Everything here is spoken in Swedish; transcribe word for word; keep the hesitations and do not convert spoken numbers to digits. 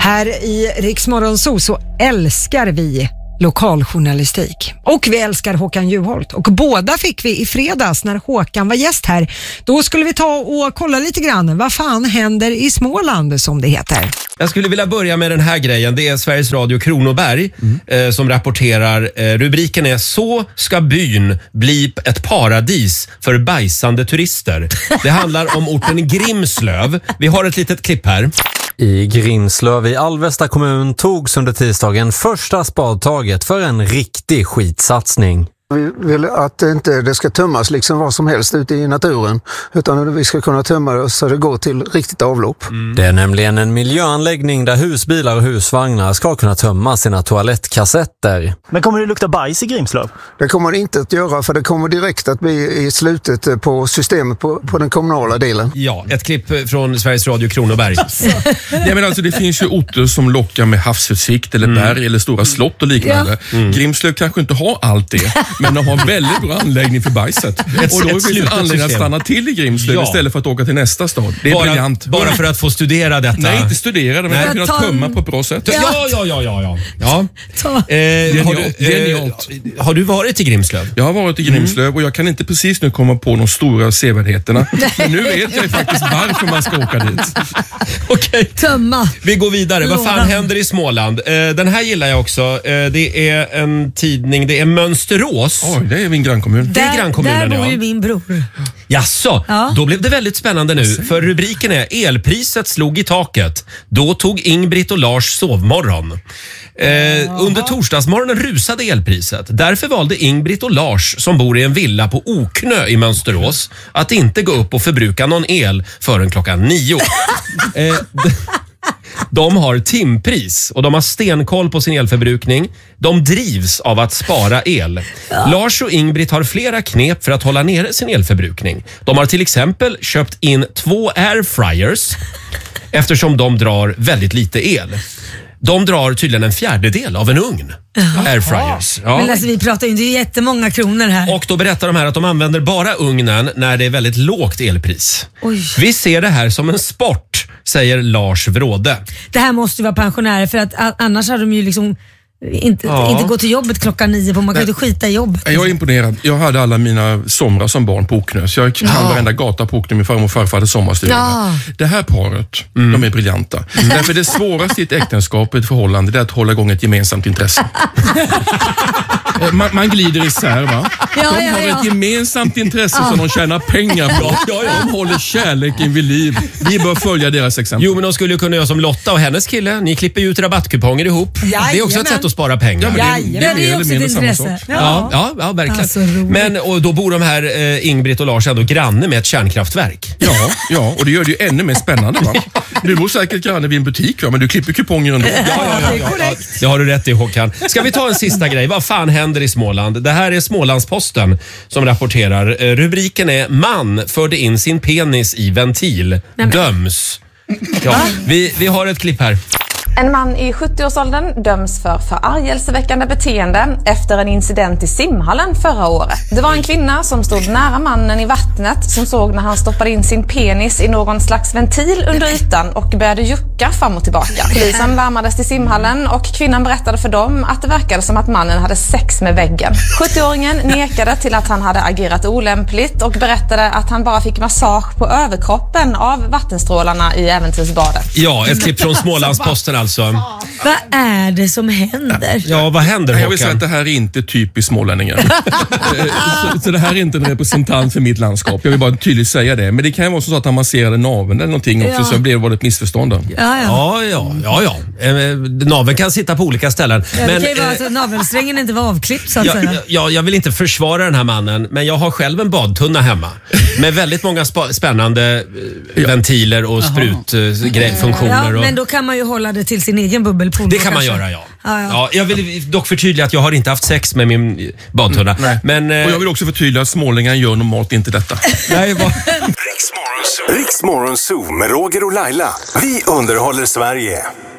Här i Rix Morgon Zoo så älskar vi lokaljournalistik. Och vi älskar Håkan Juholt. Och båda fick vi i fredags när Håkan var gäst här. Då skulle vi ta och kolla lite grann. Vad fan händer i Småland, som det heter? Jag skulle vilja börja med den här grejen. Det är Sveriges Radio Kronoberg mm. eh, som rapporterar. Eh, rubriken är: Så ska byn bli ett paradis för bajsande turister. Det handlar om orten Grimslöv. Vi har ett litet klipp här. I Grimslöv i Alvesta kommun togs under tisdagen första spadtaget för en riktig skitsatsning. Vi vill att det inte det ska tömmas liksom vad som helst ute i naturen, utan vi ska kunna tömma det så det går till riktigt avlopp. Mm. Det är nämligen en miljöanläggning där husbilar och husvagnar ska kunna tömma sina toalettkassetter. Men kommer det lukta bajs i Grimslöv? Det kommer det inte att göra, för det kommer direkt att bli i slutet på systemet på, på den kommunala delen. Ja, ett klipp från Sveriges Radio Kronoberg. Alltså. Ja, men alltså, det finns ju orter som lockar med havsutsikt eller berg mm. eller stora slott och liknande. Ja. Mm. Grimslöv kanske inte har allt det. Men de har en väldigt bra anläggning för bajset. Ett, och då finns det anledning att stanna till i Grimslöv ja. istället för att åka till nästa stad. Det är bara, briljant. Bara för att få studera detta? Nej, inte studera det, men att kunna tömma på ett bra sätt. Ja, ja, ja, ja. ja. ja. Eh, har, du, eh, har du varit i Grimslöv? Jag har varit i Grimslöv mm. och jag kan inte precis nu komma på de stora sevärdheterna. Men nu vet jag faktiskt varför man ska åka dit. Okej. Tömma. Vi går vidare. Vad fan händer i Småland? Eh, den här gillar jag också. Eh, det är en tidning, det är Mönsterås. Oj, det är min grannkommun. Där, det är grannkommunen, där bor ja. ju min bror. Jasså, ja. Då blev det väldigt spännande nu. För rubriken är: Elpriset slog i taket. Då tog Ingbritt och Lars sovmorgon. Eh, under torsdagsmorgonen rusade elpriset. Därför valde Ingbritt och Lars, som bor i en villa på Oknö i Mönsterås, att inte gå upp och förbruka någon el förrän klockan nio. eh, De har timpris och de har stenkoll på sin elförbrukning. De drivs av att spara el. Ja. Lars och Ingbritt har flera knep för att hålla nere sin elförbrukning. De har till exempel köpt in två airfryers eftersom de drar väldigt lite el. De drar tydligen en fjärdedel av en ugn. Jaha. Airfryers. Ja. Men alltså, vi pratar ju inte jättemånga kronor här. Och då berättar de här att de använder bara ugnen när det är väldigt lågt elpris. Oj. Vi ser det här som en sport, säger Lars Vråde. Det här måste ju vara pensionärer, för att annars hade de ju liksom inte, ja. inte gå till jobbet klockan nio på. Man kan ju inte skita i jobbet. Jag är imponerad. Jag hade alla mina somrar som barn på Oknö, så jag kan ja. varenda gata på Oknö. Min farmor och farfar hade sommarstuga. Ja. Det här paret, mm. de är briljanta. Mm. Därför det svåraste i ett äktenskap och ett förhållande, det är att hålla igång ett gemensamt intresse. man, man glider isär, va? Ja, de har ja, ja. ett gemensamt intresse ja. som de tjänar pengar på. Ja, ja, ja. De håller kärleken vid liv. Vi bör följa deras exempel. Jo, men de skulle ju kunna göra som Lotta och hennes kille. Ni klipper ju ut rabattkuponger ihop. Ja, det är också ett sätt att spara pengar. Ja, men det, det, det är mer eller mindre samma sak. Ja, ja, ja, verkligen. Alltså, men och då bor de här eh, Ingbritt och Lars ändå granne med ett kärnkraftverk. Ja, ja, och det gör det ju ännu mer spännande, va? Du bor säkert granne vid en butik, va? Men du klipper kuponger ändå. Ja, ja, ja, ja, ja. Det har du rätt i, Håkan. Ska vi ta en sista grej? Vad fan händer i Småland? Det här är Smålandsposten som rapporterar. Eh, rubriken är: Man förde in sin penis i ventil. Döms. Ja, vi, vi har ett klipp här. En man i sjuttioårsåldern döms för förargelseväckande beteende efter en incident i simhallen förra året. Det var en kvinna som stod nära mannen i vattnet som såg när han stoppade in sin penis i någon slags ventil under ytan och började jucka fram och tillbaka. Polisen larmades till simhallen och kvinnan berättade för dem att det verkade som att mannen hade sex med väggen. sjuttioåringen nekade till att han hade agerat olämpligt och berättade att han bara fick massage på överkroppen av vattenstrålarna i äventyrsbadet. Ja, ett klipp från Smålandsposten alltså. Vad är det som händer? Ja, vad händer, Håkan? Jag vill säga att det här är inte typiskt smålänningar. så, så det här är inte en representant för mitt landskap. Jag vill bara tydligt säga det. Men det kan ju vara så att han masserade naveln eller någonting också, ja. så blev det ett missförstånd. Ja, ja. ja, ja, ja. ja. Naveln kan sitta på olika ställen. Ja, men, det kan ju vara att navelsträngen inte var avklippt, så att ja, säga. Ja, jag vill inte försvara den här mannen, men jag har själv en badtunna hemma med väldigt många spa- spännande ja. ventiler och sprutfunktioner. Ja, men då kan man ju hålla det till sin egen bubbelpool. Det kan man göra, ja. Ja, ja. ja. Jag vill dock förtydliga att jag har inte haft sex med min badtunna. Mm, men, och jag vill också förtydliga att smålängar gör normalt inte detta. Nej, vad... Rix Morgon Zoo med Roger och Laila. Vi underhåller Sverige.